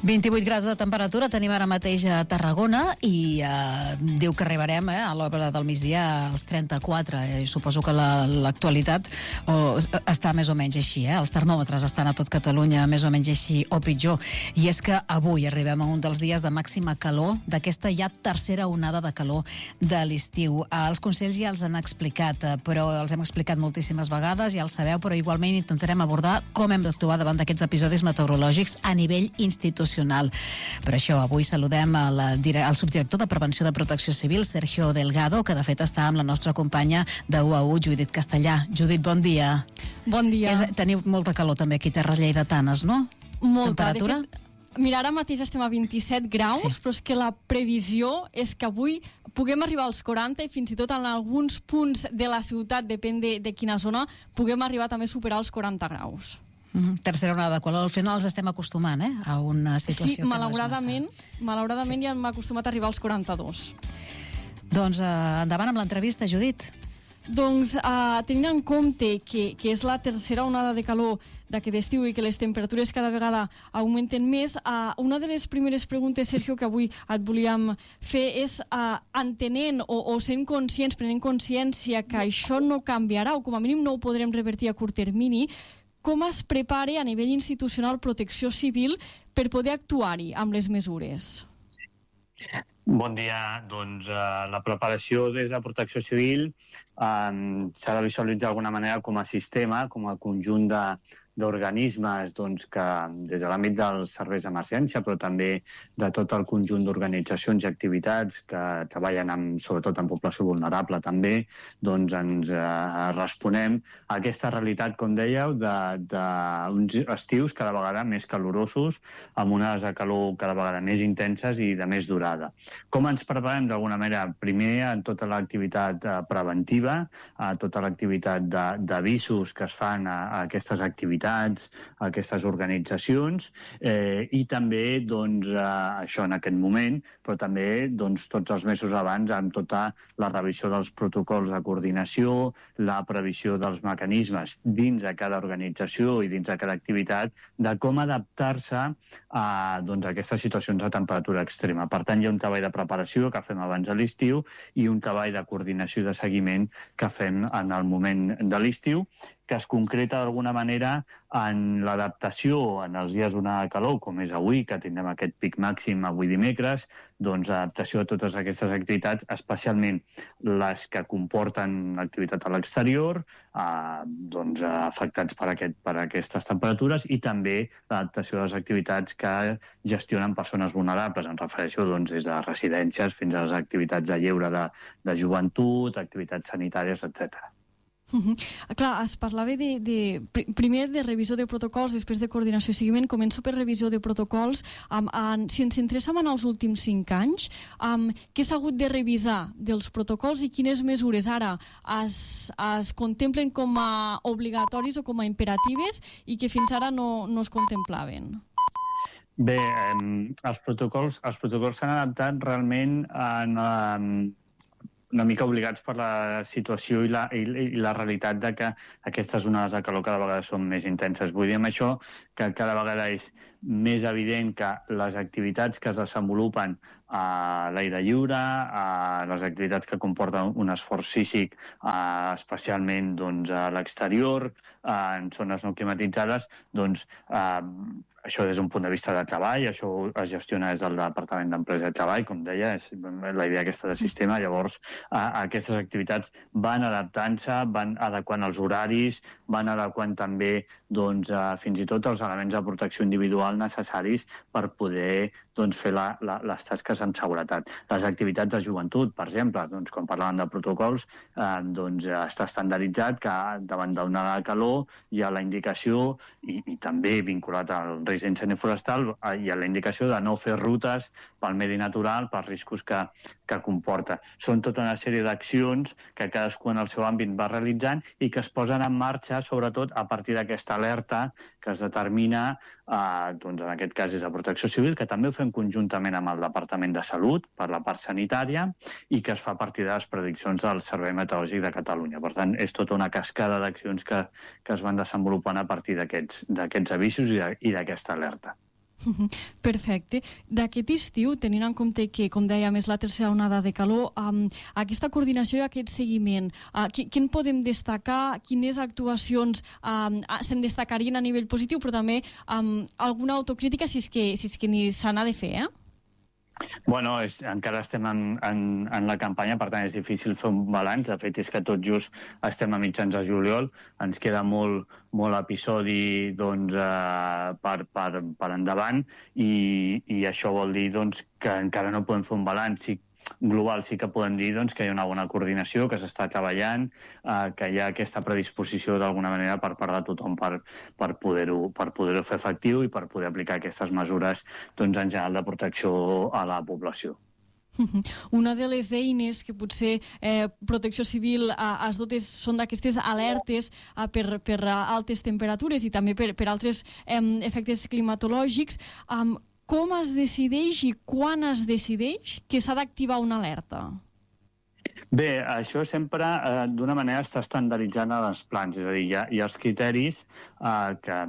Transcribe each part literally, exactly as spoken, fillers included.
vint-i-vuit graus de temperatura tenim ara mateix a Tarragona i eh, diu que arribarem eh, a l'hora del migdia als trenta-quatre. Eh, suposo que la, l'actualitat o, està més o menys així, eh? Els termòmetres estan a tot Catalunya més o menys així o pitjor. I és que avui arribem a un dels dies de màxima calor d'aquesta ja tercera onada de calor de l'estiu. Eh, els consells ja els han explicat, eh, però els hem explicat moltíssimes vegades, ja els sabeu, però igualment intentarem abordar com hem d'actuar davant d'aquests episodis meteorològics a nivell institucional. Per això avui saludem al, al subdirector de Prevenció de Protecció Civil, Sergio Delgado, que de fet està amb la nostra companya de U A U, Judit Castellà. Judit, bon dia. Bon dia. És, teniu molta calor també aquí a Terres Lleidatanes, no? Molta. Temperatura? De fet, mira, ara mateix estem a vint-i-set graus, sí. Però és que la previsió és que avui puguem arribar als quaranta i fins i tot en alguns punts de la ciutat, depèn de, de quina zona, puguem arribar també a superar els quaranta graus. Mm-hmm. Tercera onada, quan al final els estem acostumant, eh? A una situació sí, que malauradament, no és massa. malauradament sí. Ja m'ha acostumat a arribar als quaranta-dos. Doncs eh, endavant amb l'entrevista, Judit. Doncs uh, tenint en compte que, que és la tercera onada de calor d'aquest estiu i que les temperatures cada vegada augmenten més, uh, una de les primeres preguntes, Sergio, que avui et volíem fer és, uh, entenent o, o sent conscients, prenent consciència que això no canviarà o com a mínim no ho podrem revertir a curt termini, com es prepara a nivell institucional Protecció Civil per poder actuar-hi amb les mesures? Bon dia. Doncs uh, la preparació des de Protecció Civil um, s'ha de visualitzar d'alguna manera com a sistema, com a conjunt de, d'organismes doncs, que des de l'àmbit dels serveis d'emergència, però també de tot el conjunt d'organitzacions i activitats que treballen amb, sobretot en població vulnerable també, doncs ens eh, responem a aquesta realitat, com dèieu, d'uns estius cada vegada més calorosos, amb unes de calor cada vegada més intenses i de més durada. Com ens preparem d'alguna manera? Primer, en tota l'activitat eh, preventiva, a tota l'activitat d'avisos que es fan a, a aquestes activitats, a aquestes organitzacions, eh, i també doncs, eh, això en aquest moment, però també doncs, tots els mesos abans amb tota la revisió dels protocols de coordinació, la previsió dels mecanismes dins de cada organització i dins de cada activitat, de com adaptar-se a, doncs, a aquestes situacions de temperatura extrema. Per tant, hi ha un treball de preparació que fem abans de l'estiu i un treball de coordinació i de seguiment que fem en el moment de l'estiu, que es concreta d'alguna manera en l'adaptació en els dies d'una calor, com és avui, que tindrem aquest pic màxim avui dimecres, doncs adaptació a totes aquestes activitats, especialment les que comporten activitat a l'exterior, eh, doncs afectats per, aquest, per aquestes temperatures, i també l'adaptació de les activitats que gestionen persones vulnerables. Em refereixo doncs, des de residències fins a les activitats de lleure de, de joventut, activitats sanitàries, etcètera. Uh-huh. Clar, es parlava de, de, primer de revisió de protocols, després de coordinació i seguiment. Començo per revisió de protocols. Um, en, si ens centréssim en els últims cinc anys, um, què s'ha hagut de revisar dels protocols i quines mesures ara es, es contemplen com a obligatoris o com a imperatives i que fins ara no, no es contemplaven? Bé, eh, els protocols els protocols s'han adaptat realment en... Eh, una mica obligats per la situació i la, i, i la realitat de que aquestes onades de calor cada vegada són més intenses. Vull dir amb això que cada vegada és més evident que les activitats que es desenvolupen a l'aire lliure, a les activitats que comporten un esforç físic, a, especialment doncs, a l'exterior, a, en zones no climatitzades, doncs a, això des d'un punt de vista de treball, això es gestiona des del Departament d'Empresa i Treball, com deia, és la idea aquesta de sistema. Llavors, a, a aquestes activitats van adaptant-se, van adequant els horaris, van adequant també doncs, a, fins i tot els elements de protecció individual necessaris per poder doncs, fer la, la, les tasques amb seguretat. Les activitats de joventut, per exemple, doncs, quan parlàvem de protocols, eh, doncs, està estandarditzat que davant d'una de calor hi ha la indicació, i, i també vinculat al risc d'incendi forestal, hi ha la indicació de no fer rutes pel medi natural per riscos que, que comporta. Són tota una sèrie d'accions que cadascú en el seu àmbit va realitzant i que es posen en marxa sobretot a partir d'aquesta alerta que es determina, eh, doncs en aquest cas és de Protecció Civil, que també ho fem conjuntament amb el Departament de Salut per la part sanitària i que es fa a partir de les prediccions del Servei Meteorològic de Catalunya. Per tant, és tota una cascada d'accions que, que es van desenvolupant a partir d'aquests d'aquests avisos i d'aquesta alerta. Perfecte. D'aquest estiu, tenint en compte que, com dèiem, és la tercera onada de calor, um, aquesta coordinació i aquest seguiment, uh, qui, quin podem destacar, quines actuacions um, se'n destacarien a nivell positiu, però també um, alguna autocrítica si és que, si és que ni se n'ha de fer, eh? Bueno, és, encara estem en, en, en la campanya, per tant és difícil fer un balanç. De fet, és que tot just estem a mitjans de juliol, ens queda molt, molt episodi doncs, eh, per, per, per endavant i, i això vol dir doncs, que encara no podem fer un balanç. Sí, global sí que podem dir doncs, que hi ha una bona coordinació, que s'està treballant, eh, que hi ha aquesta predisposició d'alguna manera per part de tothom per, per poder-ho per poder-ho fer efectiu i per poder aplicar aquestes mesures doncs, en general de protecció a la població. Una de les eines que potser eh, Protecció Civil eh, es dotes són d'aquestes alertes eh, per, per altes temperatures i també per, per altres eh, efectes climatològics. Um, Com es decideix i quan es decideix que s'ha d'activar una alerta? Bé, això sempre eh, d'una manera està estandarditzant els plans, és a dir, hi ha, hi ha els criteris eh, que,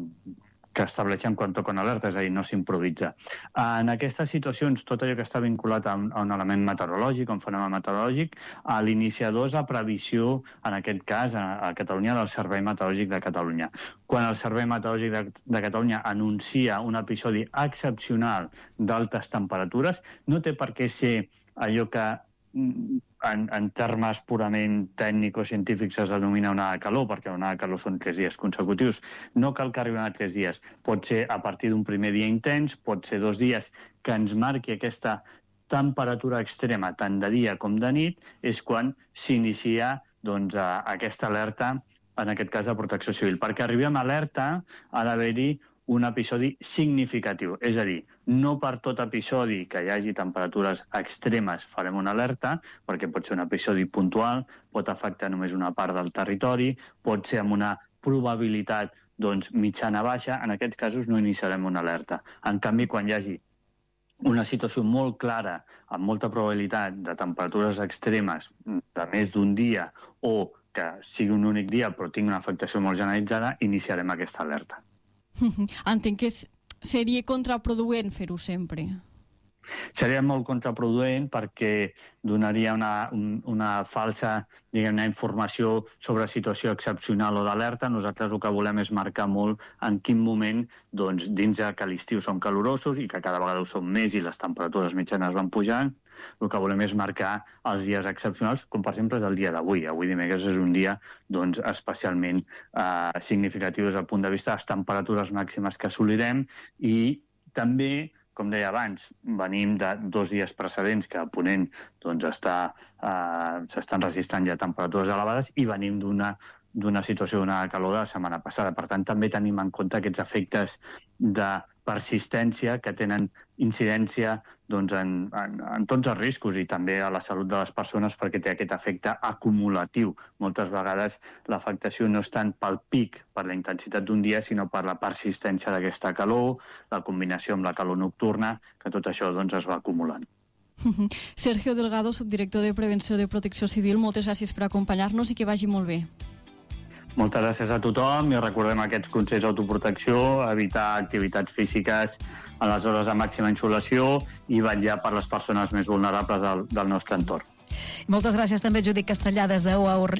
que estableixen quan toca una alerta, és a dir, no s'improvisa. En aquestes situacions, tot allò que està vinculat a un, a un element meteorològic, a un fenomen meteorològic, a l'iniciador és la previsió, en aquest cas, a, a Catalunya, del Servei Meteorològic de Catalunya. Quan el Servei Meteorològic de, de Catalunya anuncia un episodi excepcional d'altes temperatures, no té per què ser allò que en, en termes purament tècnico-científics es denomina onada de calor, perquè onada de calor són tres dies consecutius. No cal que arribi a tres dies. Pot ser a partir d'un primer dia intens, pot ser dos dies que ens marqui aquesta temperatura extrema, tant de dia com de nit, és quan s'inicia doncs, aquesta alerta, en aquest cas de Protecció Civil. Perquè arribem a alerta ha d'haver-hi un episodi significatiu. És a dir, no per tot episodi que hi hagi temperatures extremes farem una alerta, perquè pot ser un episodi puntual, pot afectar només una part del territori, pot ser amb una probabilitat doncs, mitjana-baixa. En aquests casos no iniciarem una alerta. En canvi, quan hi hagi una situació molt clara, amb molta probabilitat de temperatures extremes de més d'un dia o que sigui un únic dia però tingui una afectació molt generalitzada, iniciarem aquesta alerta. Entenc que seria contraproduent fer-ho sempre. Seria molt contraproduent perquè donaria una, un, una falsa diguem-ne, informació sobre situació excepcional o d'alerta. Nosaltres el que volem és marcar molt en quin moment, doncs, dins de que l'estiu són calorosos i que cada vegada ho són més i les temperatures mitjanes van pujant, el que volem és marcar els dies excepcionals, com per exemple és el dia d'avui. Avui dimecres és un dia doncs, especialment eh, significatiu des del punt de vista de les temperatures màximes que assolirem i també, com deia abans, venim de dos dies precedents que a Ponent doncs, està, eh, s'estan registrant ja temperatures elevades i venim d'una d'una situació d'una calor de la setmana passada. Per tant, també tenim en compte aquests efectes de persistència que tenen incidència doncs, en, en, en tots els riscos i també a la salut de les persones perquè té aquest efecte acumulatiu. Moltes vegades l'afectació no és tant pel pic, per la intensitat d'un dia, sinó per la persistència d'aquesta calor, la combinació amb la calor nocturna, que tot això doncs, es va acumulant. Sergio Delgado, subdirector de Prevenció de Protecció Civil, moltes gràcies per acompanyar-nos i que vagi molt bé. Moltes gràcies a tothom i recordem aquests consells d'autoprotecció, evitar activitats físiques a les hores de màxima insolació i vetllar per les persones més vulnerables del, del nostre entorn. Moltes gràcies també, Judit Castellà, des de